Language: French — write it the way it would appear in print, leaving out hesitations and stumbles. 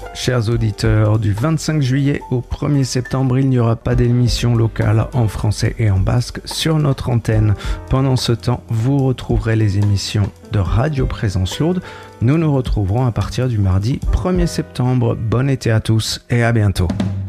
chers auditeurs. Du 25 juillet au 1er septembre, il n'y aura pas d'émission locale en français et en basque sur notre antenne. Pendant ce temps, vous retrouverez les émissions de Radio Présence Lourde. Nous nous retrouverons à partir du mardi 1er septembre. Bon été à tous et à bientôt.